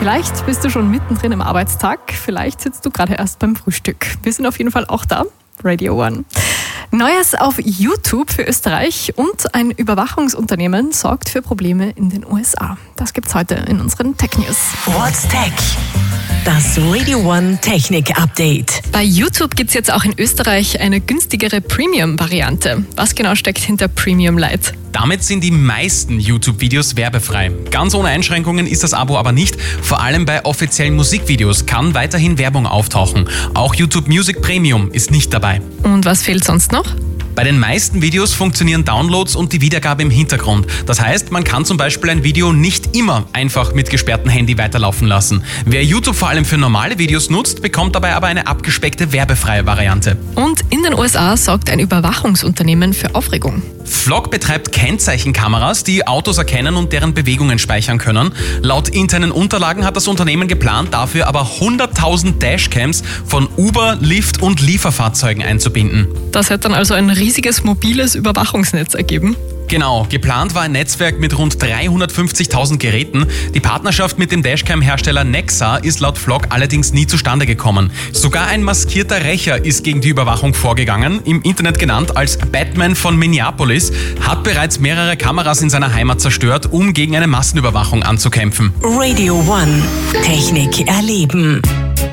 Vielleicht bist du schon mittendrin im Arbeitstag, vielleicht sitzt du gerade erst beim Frühstück. Wir sind auf jeden Fall auch da, Radio One. Neues auf YouTube für Österreich und ein Überwachungsunternehmen sorgt für Probleme in den USA. Das gibt's heute in unseren Tech News. What's Tech? Das Radio One Technik Update. Bei YouTube gibt's jetzt auch in Österreich eine günstigere Premium-Variante. Was genau steckt hinter Premium Lite? Damit sind die meisten YouTube-Videos werbefrei. Ganz ohne Einschränkungen ist das Abo aber nicht. Vor allem bei offiziellen Musikvideos kann weiterhin Werbung auftauchen. Auch YouTube Music Premium ist nicht dabei. Und was fehlt sonst noch? Bei den meisten Videos funktionieren Downloads und die Wiedergabe im Hintergrund. Das heißt, man kann zum Beispiel ein Video nicht immer einfach mit gesperrtem Handy weiterlaufen lassen. Wer YouTube vor allem für normale Videos nutzt, bekommt dabei aber eine abgespeckte werbefreie Variante. Und in den USA sorgt ein Überwachungsunternehmen für Aufregung. Flock betreibt Kennzeichenkameras, die Autos erkennen und deren Bewegungen speichern können. Laut internen Unterlagen hat das Unternehmen geplant, dafür aber 100.000 Dashcams von Uber, Lyft und Lieferfahrzeugen einzubinden. Das hat dann also ein riesiges mobiles Überwachungsnetz ergeben. Genau, geplant war ein Netzwerk mit rund 350.000 Geräten. Die Partnerschaft mit dem Dashcam-Hersteller Nexa ist laut Flock allerdings nie zustande gekommen. Sogar ein maskierter Rächer ist gegen die Überwachung vorgegangen, im Internet genannt als Batman von Minneapolis, hat bereits mehrere Kameras in seiner Heimat zerstört, um gegen eine Massenüberwachung anzukämpfen. Radio One Technik erleben.